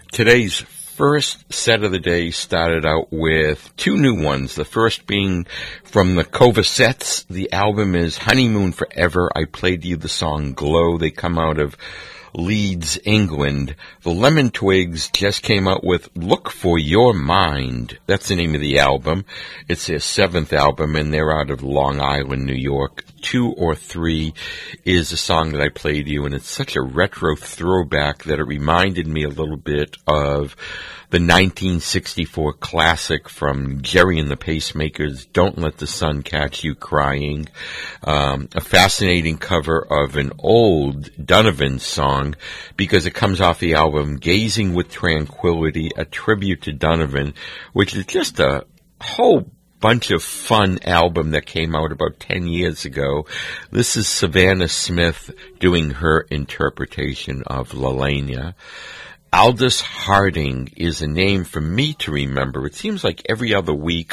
Today's first set of the day started out with two new ones. The first being from the Covasettes. The album is Honeymoon Forever. I played you the song Glow. They come out of Leeds, England. The Lemon Twigs just came out with Look for Your Mind. That's the name of the album. It's their seventh album, and they're out of Long Island, New York. 2 or 3 is a song that I played you, and it's such a retro throwback that it reminded me a little bit of the 1964 classic from Jerry and the Pacemakers, Don't Let the Sun Catch You Crying. A fascinating cover of an old Donovan song because it comes off the album Gazing with Tranquility, a tribute to Donovan, which is just a whole bunch of fun album that came out about 10 years ago. This is Savannah Smith doing her interpretation of Lalania. Aldous Harding is a name for me to remember. It seems like every other week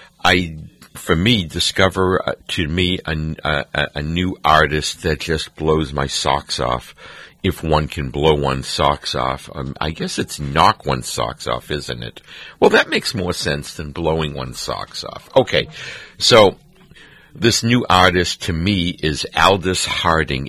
discover a new artist that just blows my socks off. If one can blow one's socks off. I guess it's knock one's socks off, isn't it? Well, that makes more sense than blowing one's socks off. Okay, so this new artist to me is Aldous Harding,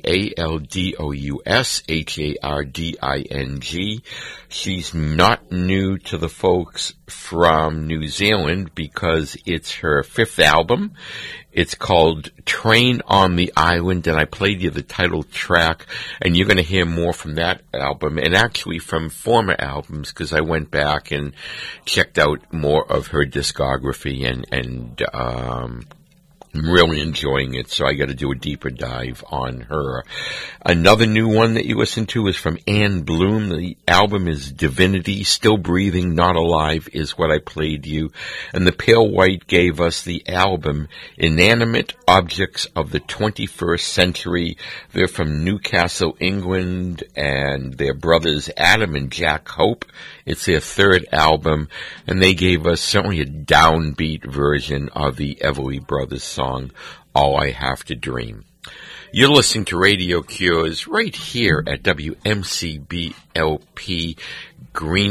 ALDOUSHARDING. She's not new to the folks from New Zealand because it's her 5th album. It's called Train on the Island, and I played you the title track, and you're going to hear more from that album, and actually from former albums, because I went back and checked out more of her discography, and I'm really enjoying it, so I got to do a deeper dive on her. Another new one that you listen to is from Ann Bloom. The album is Divinity, Still Breathing, Not Alive is what I played you. And the Pale White gave us the album Inanimate Objects of the 21st Century. They're from Newcastle, England, and their brothers Adam and Jack Hope. It's their 3rd album, and they gave us certainly a downbeat version of the Everly Brothers song, All I Have to Dream. You're listening to Radio Cures right here at WMCBLP Greenville,